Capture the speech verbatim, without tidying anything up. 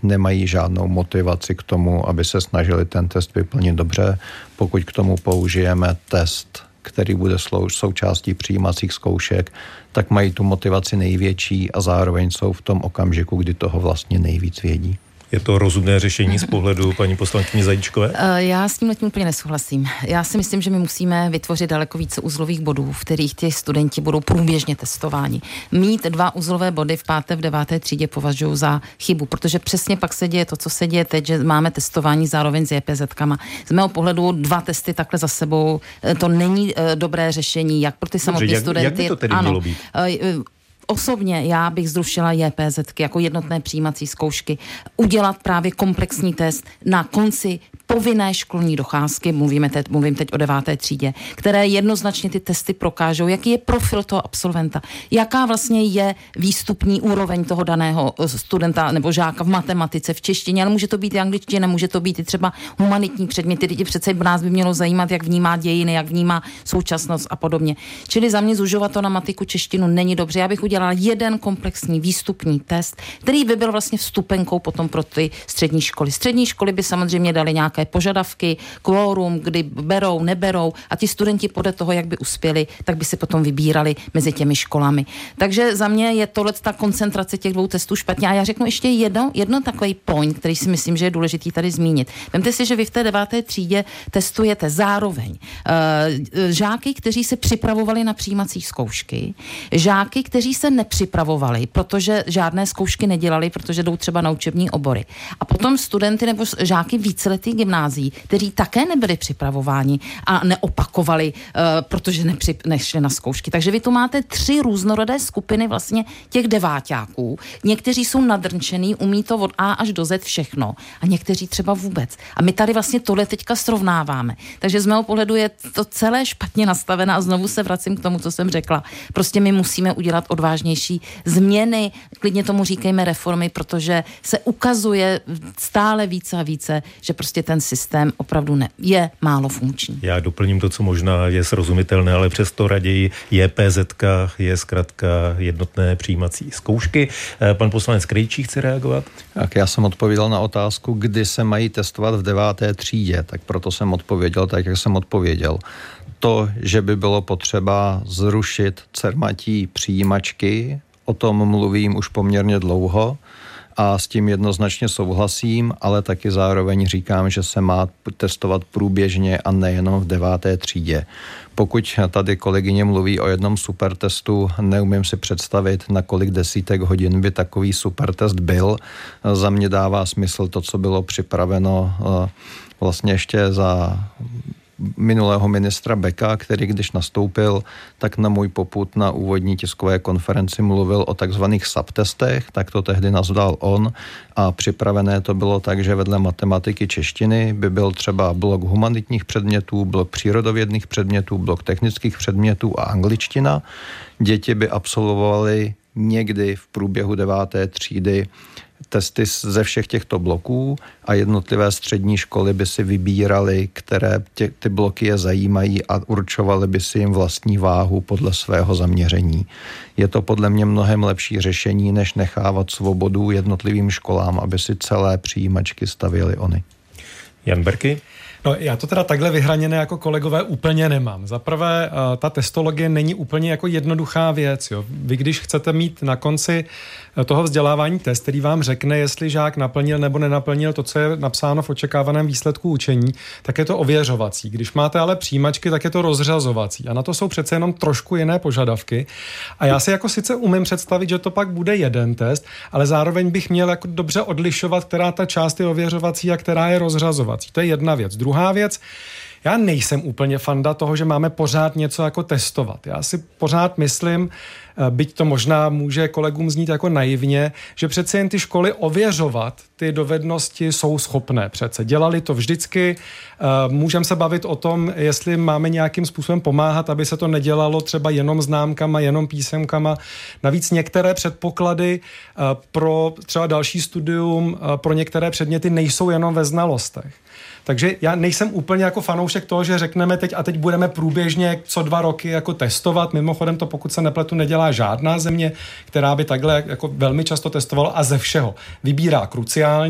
nemají žádnou motivaci k tomu, aby se snažili ten test vyplnit dobře. Pokud k tomu použijeme test, který bude součástí přijímacích zkoušek, tak mají tu motivaci největší a zároveň jsou v tom okamžiku, kdy toho vlastně nejvíc vědí. Je to rozumné řešení z pohledu paní poslankyně Zajíčkové? Já s tím úplně nesouhlasím. Já si myslím, že my musíme vytvořit daleko více uzlových bodů, v kterých ti studenti budou průběžně testováni. Mít dva uzlové body v páté, v deváté třídě považuji za chybu, protože přesně pak se děje to, co se děje teď, že máme testování zároveň s JPZkama. Z mého pohledu dva testy takhle za sebou, to není dobré řešení, jak pro ty samotné jak, studenty. Jak by to tedy ano, mělo být? Osobně já bych zrušila JPZky jako jednotné přijímací zkoušky. Udělat právě komplexní test na konci povinné školní docházky, mluvíme teď, mluvím teď o deváté třídě, které jednoznačně ty testy prokážou, jaký je profil toho absolventa, jaká vlastně je výstupní úroveň toho daného studenta nebo žáka v matematice, v češtině, ale může to být i angličtina, může to být i třeba humanitní předměty, teď přece nás by mělo zajímat, jak vnímá dějiny, jak vnímá současnost a podobně. Čili za mě zužovat to na matiku, češtinu není dobře. Já bych udělala jeden komplexní výstupní test, který by byl vlastně vstupenkou potom pro ty střední školy. Střední školy by samozřejmě dali nějaké požadavky, kvórum, kdy berou, neberou a ti studenti podle toho, jak by uspěli, tak by si potom vybírali mezi těmi školami. Takže za mě je tohle ta koncentrace těch dvou testů špatně. A já řeknu ještě jedno, jedno takový point, který si myslím, že je důležitý tady zmínit. Vemte si, že vy v té deváté třídě testujete zároveň uh, žáky, kteří se připravovali na přijímací zkoušky, žáky, kteří se nepřipravovali, protože žádné zkoušky nedělali, protože jdou třeba na učební obory. A potom studenty nebo žáky víceletých gymnázií, kteří také nebyli připravováni a neopakovali, uh, protože nepři, nešli na zkoušky. Takže vy tu máte tři různorodé skupiny vlastně těch deváťáků. Někteří jsou nadrnčený, umí to od A až do Z všechno a někteří třeba vůbec. A my tady vlastně tohle teďka srovnáváme. Takže z mého pohledu je to celé špatně nastavené a znovu se vracím k tomu, co jsem řekla. Prostě my musíme udělat odvážnější změny, klidně tomu říkejme reformy, protože se ukazuje stále více a více, že prostě ten systém opravdu ne, je málo funkční. Já doplním to, co možná je srozumitelné, ale přesto raději JPZ je zkrátka jednotné přijímací zkoušky. Pan poslanec Krejčí chce reagovat? Tak já jsem odpověděl na otázku, kdy se mají testovat v deváté třídě, tak proto jsem odpověděl tak, jak jsem odpověděl. To, že by bylo potřeba zrušit cermatí přijímačky, o tom mluvím už poměrně dlouho a s tím jednoznačně souhlasím, ale taky zároveň říkám, že se má testovat průběžně a nejenom v deváté třídě. Pokud tady kolegyně mluví o jednom supertestu, neumím si představit, na kolik desítek hodin by takový supertest byl. Za mě dává smysl to, co bylo připraveno vlastně ještě za minulého ministra Beka, který když nastoupil, tak na můj popud na úvodní tiskové konferenci mluvil o takzvaných subtestech, tak to tehdy nazval on a připravené to bylo tak, že vedle matematiky češtiny by byl třeba blok humanitních předmětů, blok přírodovědných předmětů, blok technických předmětů a angličtina. Děti by absolvovaly někdy v průběhu deváté třídy testy ze všech těchto bloků a jednotlivé střední školy by si vybíraly, které tě, ty bloky je zajímají a určovaly by si jim vlastní váhu podle svého zaměření. Je to podle mě mnohem lepší řešení, než nechávat svobodu jednotlivým školám, aby si celé přijímačky stavěly oni. Jan Berky? No, já to teda takhle vyhraněné jako kolegové úplně nemám. Za prvé, ta testologie není úplně jako jednoduchá věc. Jo. Vy, když chcete mít na konci toho vzdělávání test, který vám řekne, jestli žák naplnil nebo nenaplnil to, co je napsáno v očekávaném výsledku učení, tak je to ověřovací. Když máte ale přijímačky, tak je to rozřazovací. A na to jsou přece jenom trošku jiné požadavky. A já si jako sice umím představit, že to pak bude jeden test, ale zároveň bych měl jako dobře odlišovat, která ta část je ověřovací a která je rozřazovací. To je jedna věc. Druhá věc, já nejsem úplně fanda toho, že máme pořád něco jako testovat. Já si pořád myslím, byť to možná může kolegům znít jako naivně, že přece jen ty školy ověřovat ty dovednosti jsou schopné přece. Dělali to vždycky. Můžeme se bavit o tom, jestli máme nějakým způsobem pomáhat, aby se to nedělalo třeba jenom známkama, jenom písemkama. Navíc některé předpoklady pro třeba další studium, pro některé předměty nejsou jenom ve znalostech. Takže já nejsem úplně jako fanoušek toho, že řekneme teď a teď budeme průběžně co dva roky jako testovat. Mimochodem to, pokud se nepletu, nedělá žádná země, která by takhle jako velmi často testovala a ze všeho vybírá kruciální